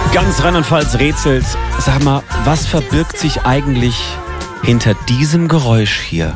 Ganz Rheinland-Pfalz rätselt. Sag mal, was verbirgt sich eigentlich hinter diesem Geräusch hier?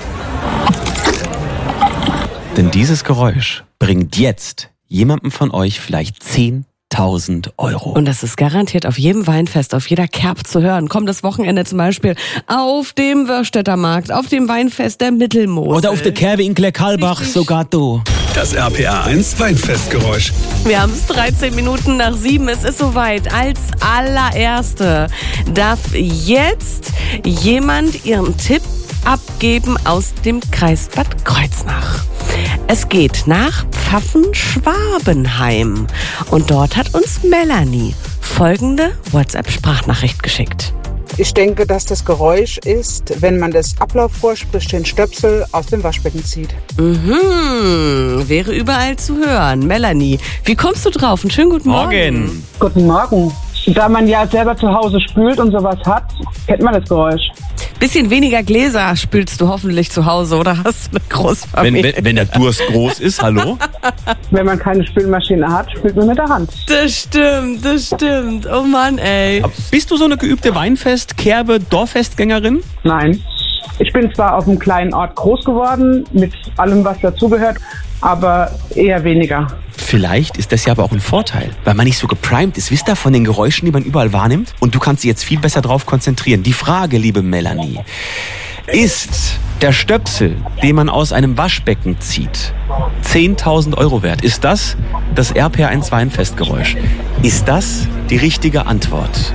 Denn dieses Geräusch bringt jetzt jemandem von euch vielleicht 10.000 Euro. Und das ist garantiert auf jedem Weinfest, auf jeder Kerb zu hören. Kommendes Wochenende zum Beispiel auf dem Wörstädter Markt, auf dem Weinfest der Mittelmosel. Oder auf der Kerbe in Klerkalbach, sogar du. Das RPA 1 Weinfestgeräusch. Wir haben es 13 Minuten nach 7. Es ist soweit. Als allererste darf jetzt jemand ihren Tipp abgeben aus dem Kreis Bad Kreuznach. Es geht nach Pfaffen-Schwabenheim. Und dort hat uns Melanie folgende WhatsApp-Sprachnachricht geschickt. Ich denke, dass das Geräusch ist, wenn man das Ablaufrohr, sprich den Stöpsel, aus dem Waschbecken zieht. Wäre überall zu hören. Melanie, wie kommst du drauf? Einen schönen guten Morgen. Guten Morgen. Da man ja selber zu Hause spült und sowas hat, kennt man das Geräusch. Bisschen weniger Gläser spülst du hoffentlich zu Hause, oder hast du eine Großfamilie? Wenn der Durst groß ist, hallo? Wenn man keine Spülmaschine hat, spült man mit der Hand. Das stimmt. Oh Mann, ey. Bist du so eine geübte Weinfest-, Kerbe-, Dorffestgängerin? Nein. Ich bin zwar auf einem kleinen Ort groß geworden, mit allem, was dazugehört, aber eher weniger. Vielleicht ist das ja aber auch ein Vorteil, weil man nicht so geprimed ist. Wisst ihr, von den Geräuschen, die man überall wahrnimmt? Und du kannst dich jetzt viel besser drauf konzentrieren. Die Frage, liebe Melanie, ist der Stöpsel, den man aus einem Waschbecken zieht, 10.000 Euro wert? Ist das RPA 1 Weinfestgeräusch? Ist das die richtige Antwort?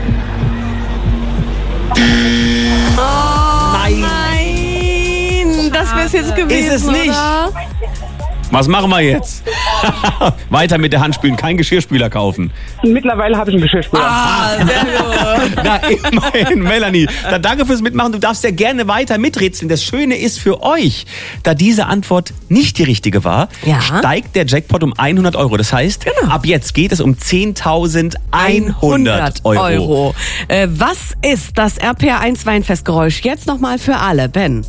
Nein, das wär's jetzt gewesen, Ist es nicht? Oder? Was machen wir jetzt? Weiter mit der Hand spülen, kein Geschirrspüler kaufen. Mittlerweile habe ich einen Geschirrspüler. Sehr gut. Na, immerhin, Melanie. Dann danke fürs Mitmachen. Du darfst ja gerne weiter miträtseln. Das Schöne ist für euch, da diese Antwort nicht die richtige war, steigt der Jackpot um 100 Euro. Das heißt, ab jetzt geht es um 10.100 Euro. Was ist das RPA 1 Weinfestgeräusch? Jetzt nochmal für alle. Ben.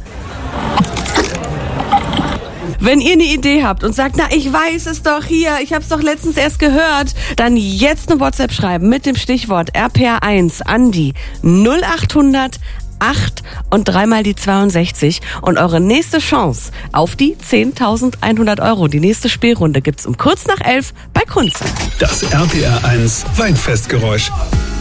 Wenn ihr eine Idee habt und sagt, na, ich weiß es doch hier, ich habe es doch letztens erst gehört, dann jetzt eine WhatsApp schreiben mit dem Stichwort RPA1 an die 0800 8 und 3 mal die 62 und eure nächste Chance auf die 10.100 Euro. Die nächste Spielrunde gibt's um kurz nach 11 bei Kunze. Das RPA 1 Weinfestgeräusch.